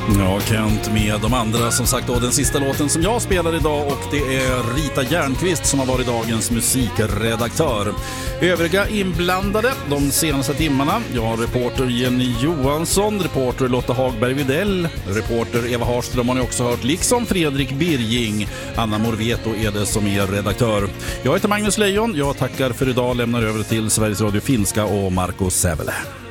Ja, Kent med de andra. Som sagt då, den sista låten som jag spelar idag, och det är Rita Järnqvist som har varit dagens musikredaktör. Övriga inblandade de senaste timmarna: jag har reporter Jenny Johansson, reporter Lotta Hagberg Videll, reporter Eva Harström har ni också hört, liksom Fredrik Birging. Anna Morveto är det som är redaktör. Jag heter Magnus Lejon, jag tackar för idag, lämnar över till Sveriges Radio Finska och Marco Sävele.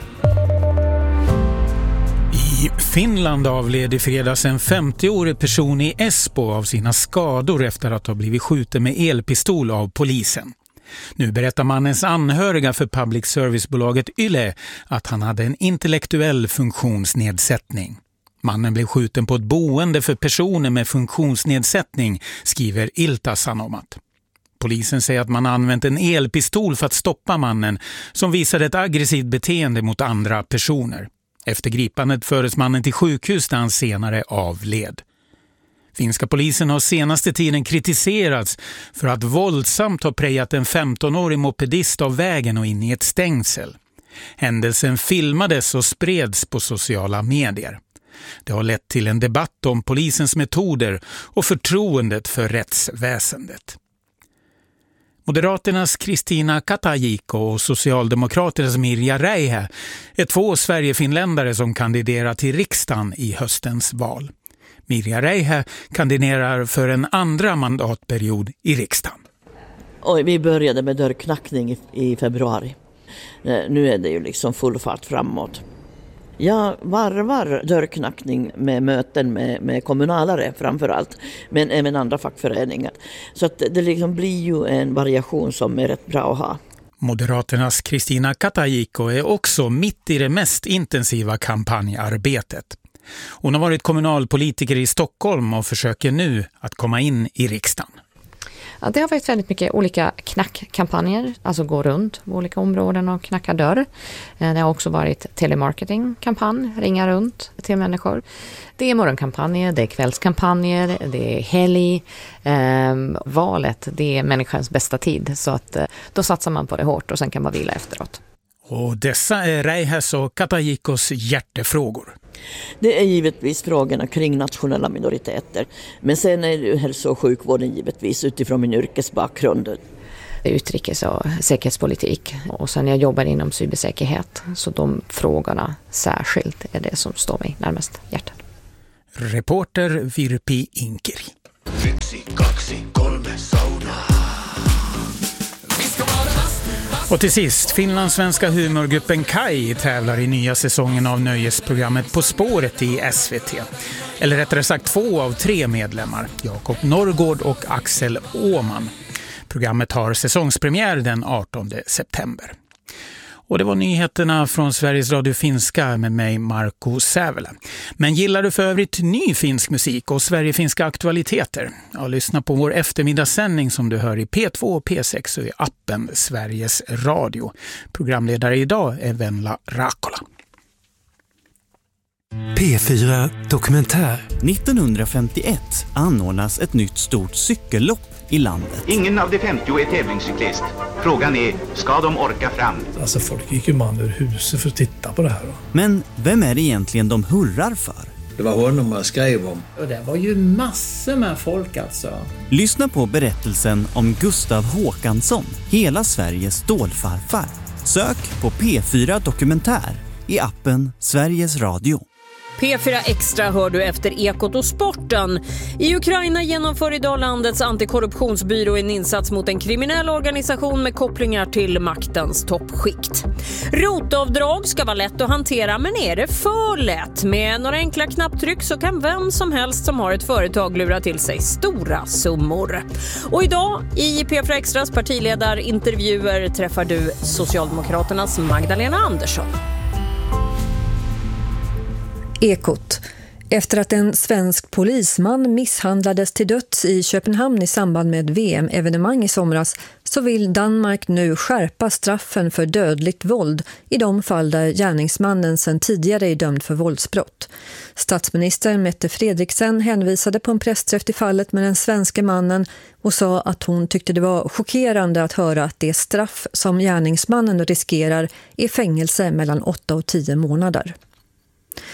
I Finland avled i fredags en 50-årig person i Esbo av sina skador efter att ha blivit skjuten med elpistol av polisen. Nu berättar mannens anhöriga för public servicebolaget Yle att han hade en intellektuell funktionsnedsättning. Mannen blev skjuten på ett boende för personer med funktionsnedsättning, skriver Ilta-Sanomat. Polisen säger att man använt en elpistol för att stoppa mannen, som visade ett aggressivt beteende mot andra personer. Efter gripandet fördes mannen till sjukhus där han senare avled. Finska polisen har senaste tiden kritiserats för att våldsamt ha prejat en 15-årig mopedist av vägen och in i ett stängsel. Händelsen filmades och spreds på sociala medier. Det har lett till en debatt om polisens metoder och förtroendet för rättsväsendet. Moderaternas Kristina Katajiko och Socialdemokraternas Mirja Räihä är två Sverigefinländare som kandiderar till riksdagen i höstens val. Mirja Räihä kandiderar för en andra mandatperiod i riksdagen. Vi började med dörrknackning i februari. Nu är det ju liksom full fart framåt. Jag varvar dörrknackning med möten med kommunalare framförallt, men även andra fackföreningar. Så att det liksom blir ju en variation som är rätt bra att ha. Moderaternas Kristina Katajiko är också mitt i det mest intensiva kampanjarbetet. Hon har varit kommunalpolitiker i Stockholm och försöker nu att komma in i riksdagen. Ja, det har varit väldigt mycket olika knackkampanjer, alltså gå runt på olika områden och knacka dörr. Det har också varit telemarketingkampanj, ringa runt till människor. Det är morgonkampanjer, det är kvällskampanjer, det är helg. Valet, det är människans bästa tid, så att då satsar man på det hårt och sen kan man vila efteråt. Och dessa är Räihäs och Katajikos hjärtefrågor. Det är givetvis frågorna kring nationella minoriteter. Men sen är det hälso- och sjukvården givetvis utifrån min yrkesbakgrund. Det är utrikes- och säkerhetspolitik. Och sen jag jobbar inom cybersäkerhet. Så de frågorna särskilt är det som står mig närmast hjärtat. Reporter Virpi Inkeri. 1, 2, 3, sauna. Och till sist, finlandssvenska humorgruppen Kai tävlar i nya säsongen av nöjesprogrammet På spåret i SVT. Eller rättare sagt 2 av 3 medlemmar, Jakob Norrgård och Axel Åman. Programmet har säsongspremiär den 18 september. Och det var nyheterna från Sveriges Radio Finska med mig, Marco Sävele. Men gillar du för övrigt ny finsk musik och Sverigefinska aktualiteter? Ja, lyssna på vår eftermiddagssändning som du hör i P2 och P6 och i appen Sveriges Radio. Programledare idag är Venla Rakola. P4 Dokumentär. 1951 anordnas ett nytt stort cykellopp i landet. Ingen av de 50 är tävlingscyklist. Frågan är, ska de orka fram? Alltså folk gick ju man ur huset för att titta på det här. Men vem är det egentligen de hurrar för? Det var honom man skrev om. Och det var ju massor med folk alltså. Lyssna på berättelsen om Gustav Håkansson, hela Sveriges stålfarfar. Sök på P4 Dokumentär i appen Sveriges Radio. P4 Extra hör du efter Ekot och sporten. I Ukraina genomför idag landets antikorruptionsbyrå en insats mot en kriminell organisation med kopplingar till maktens toppskikt. Rotavdrag ska vara lätt att hantera, men är det för lätt? Med några enkla knapptryck så kan vem som helst som har ett företag lura till sig stora summor. Och idag i P4 Extras partiledarintervjuer träffar du Socialdemokraternas Magdalena Andersson. Ekot. Efter att en svensk polisman misshandlades till döds i Köpenhamn i samband med VM-evenemang i somras så vill Danmark nu skärpa straffen för dödligt våld i de fall där gärningsmannen sedan tidigare är dömd för våldsbrott. Statsminister Mette Frederiksen hänvisade på en pressträff till fallet med den svenska mannen och sa att hon tyckte det var chockerande att höra att det straff som gärningsmannen riskerar är fängelse mellan 8 och 10 månader.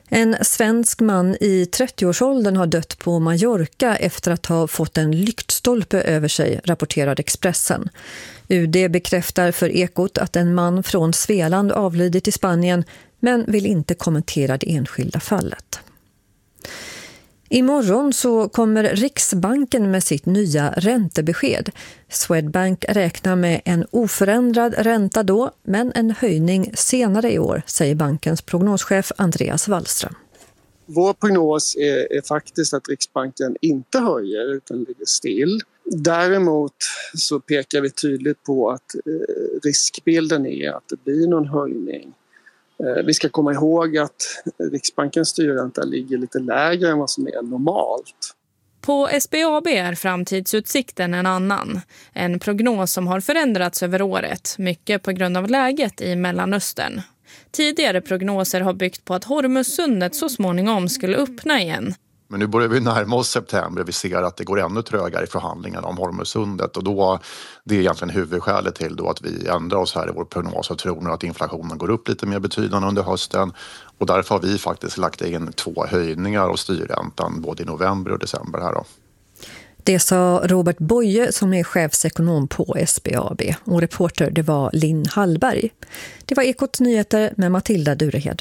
En svensk man i 30-årsåldern har dött på Mallorca efter att ha fått en lyktstolpe över sig, rapporterade Expressen. UD bekräftar för Ekot att en man från Svealand avlidit i Spanien, men vill inte kommentera det enskilda fallet. Imorgon så kommer Riksbanken med sitt nya räntebesked. Swedbank räknar med en oförändrad ränta då, men en höjning senare i år, säger bankens prognoschef Andreas Wallström. Vår prognos är faktiskt att Riksbanken inte höjer utan ligger still. Däremot så pekar vi tydligt på att riskbilden är att det blir någon höjning. Vi ska komma ihåg att Riksbankens styrränta ligger lite lägre än vad som är normalt. På SBAB är framtidsutsikten en annan. En prognos som har förändrats över året, mycket på grund av läget i Mellanöstern. Tidigare prognoser har byggt på att Hormuzsundet så småningom skulle öppna igen. Men nu börjar vi närma oss september. Vi ser att det går ännu trögare i förhandlingarna om Hormuzsundet. Och då, det är egentligen huvudskälet till då att vi ändrar oss här i vår prognos och tror nu att inflationen går upp lite mer betydande under hösten. Och därför har vi faktiskt lagt in 2 höjningar av styrräntan både i november och december här då. Det sa Robert Boye som är chefsekonom på SBAB. Och reporter det var Linn Hallberg. Det var Ekots nyheter med Matilda Durehed.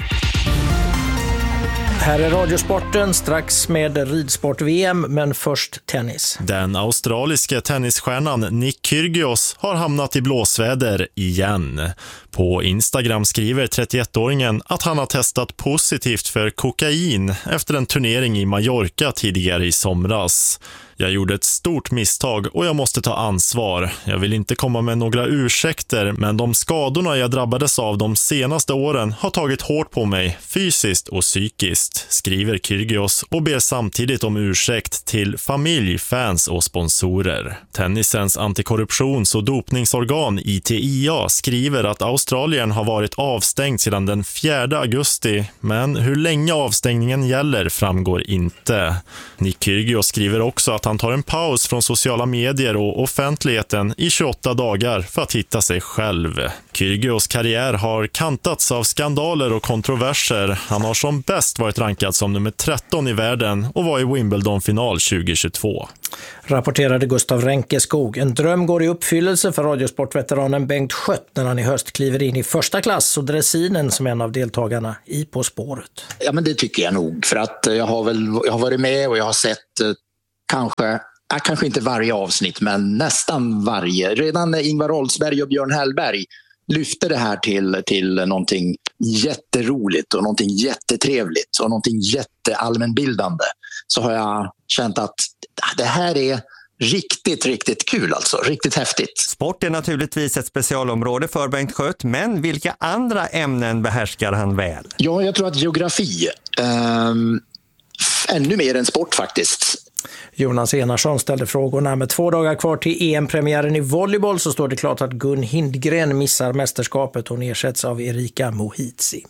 Här är Radiosporten strax med ridsport-VM, men först tennis. Den australiske tennisstjärnan Nick Kyrgios har hamnat i blåsväder igen. På Instagram skriver 31-åringen att han har testat positivt för kokain efter en turnering i Mallorca tidigare i somras. Jag gjorde ett stort misstag och jag måste ta ansvar. Jag vill inte komma med några ursäkter, men de skadorna jag drabbades av de senaste åren har tagit hårt på mig, fysiskt och psykiskt, skriver Kyrgios och ber samtidigt om ursäkt till familj, fans och sponsorer. Tennisens antikorruptions- och dopningsorgan ITIA skriver att Australien har varit avstängd sedan den 4 augusti, men hur länge avstängningen gäller framgår inte. Nick Kyrgios skriver också att han tar en paus från sociala medier och offentligheten i 28 dagar för att hitta sig själv. Kyrgios karriär har kantats av skandaler och kontroverser. Han har som bäst varit rankad som nummer 13 i världen och var i Wimbledon-final 2022. Rapporterade Gustav Ränkeskog. En dröm går i uppfyllelse för radiosportveteranen Bengt Schött när han i höst kliver in i första klass och dressinen som en av deltagarna i På spåret. Ja, men det tycker jag nog, för att jag har varit med och jag har sett kanske inte varje avsnitt, men nästan varje. Redan när Ingvar Oldsberg och Björn Hellberg lyfte det här till någonting jätteroligt och någonting jättetrevligt och någonting jätteallmänbildande, så har jag känt att det här är riktigt, riktigt kul alltså. Riktigt häftigt. Sport är naturligtvis ett specialområde för Bengt Schött, men vilka andra ämnen behärskar han väl? Ja, jag tror att geografi ännu mer än sport faktiskt. Jonas Enarsson ställde frågorna. Med 2 dagar kvar till EM-premiären i volleyboll så står det klart att Gun Hindgren missar mästerskapet. Hon ersätts av Erika Mohitzi.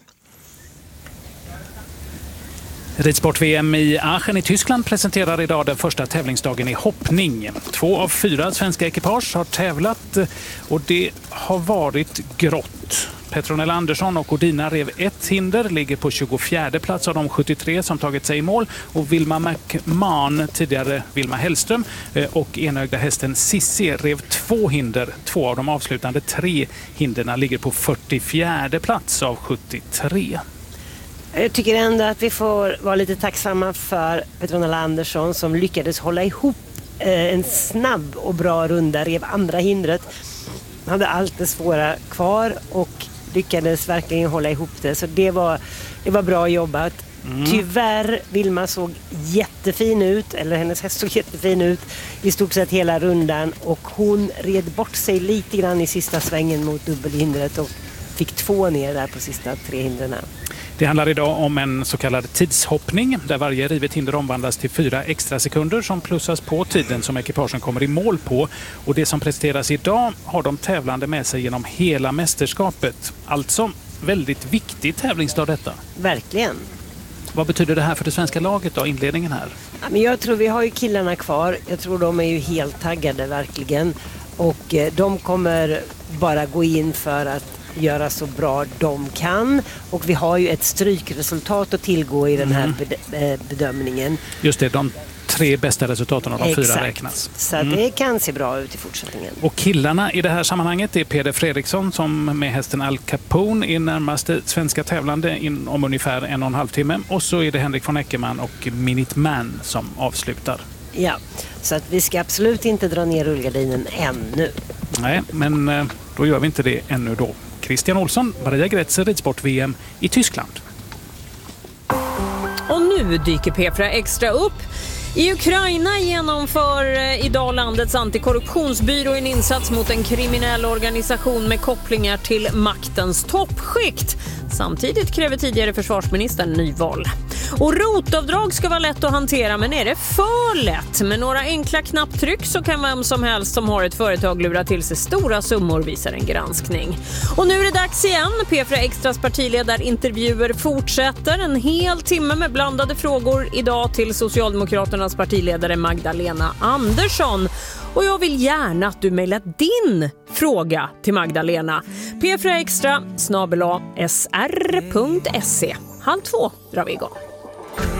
Ridsport-VM i Aachen i Tyskland presenterar idag den första tävlingsdagen i hoppning. 2 av 4 svenska ekipage har tävlat och det har varit grått. Petronella Andersson och Odina rev 1 hinder, ligger på 24:e plats av de 73 som tagit sig i mål. Och Vilma McMahon, tidigare Vilma Hellström, och enögda hästen Sissi rev 2 hinder. 2 av de avslutande 3 hinderna ligger på 44:e plats av 73. Jag tycker ändå att vi får vara lite tacksamma för Petronella Andersson som lyckades hålla ihop en snabb och bra runda, rev andra hindret. Han hade allt det svåra kvar och lyckades verkligen hålla ihop det. Så det var bra jobbat. Tyvärr, Vilma såg jättefin ut, eller hennes häst såg jättefin ut i stort sett hela rundan, och hon red bort sig lite grann i sista svängen mot dubbelhindret och fick 2 ner där på sista 3 hindren. Det handlar idag om en så kallad tidshoppning där varje rivet hinder omvandlas till 4 extra sekunder som plussas på tiden som ekipagen kommer i mål på. Och det som presteras idag har de tävlande med sig genom hela mästerskapet. Alltså väldigt viktig tävlingsdag detta. Verkligen. Vad betyder det här för det svenska laget då, inledningen här? Ja, men jag tror vi har ju killarna kvar. Jag tror de är ju helt taggade verkligen. Och de kommer bara gå in för göra så bra de kan. Och vi har ju ett strykresultat att tillgå i den här bedömningen. Just det, de 3 bästa resultaten av de 4 räknas. Så det kan se bra ut i fortsättningen. Och killarna i det här sammanhanget är Peder Fredriksson som med hästen Al Capone är närmaste svenska tävlande om ungefär 1,5 timme. Och så är det Henrik von Eckermann och Minute Man som avslutar. Ja, så att vi ska absolut inte dra ner rullgardinen ännu. Nej, men då gör vi inte det ännu då. Christian Olsson, Maria Grätzer, ridsport-VM i Tyskland. Och nu dyker P4 Extra upp. I Ukraina genomför idag landets antikorruptionsbyrå en insats mot en kriminell organisation med kopplingar till maktens toppskikt. Samtidigt kräver tidigare försvarsministern nyval. Och rotavdrag ska vara lätt att hantera, men är det för lätt? Med några enkla knapptryck så kan vem som helst som har ett företag lura till sig stora summor, visar en granskning. Och nu är det dags igen. P4 Extras partiledarintervjuer fortsätter. En hel timme med blandade frågor idag till Socialdemokraternas partiledare Magdalena Andersson. Och jag vill gärna att du mejlar din fråga till Magdalena. P4extra @sr.se. 1:30 drar vi igång.